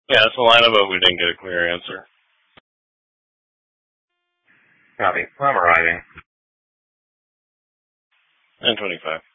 Yeah, Salina, but we didn't get a clear answer. Copy. I'm arriving. 10:25.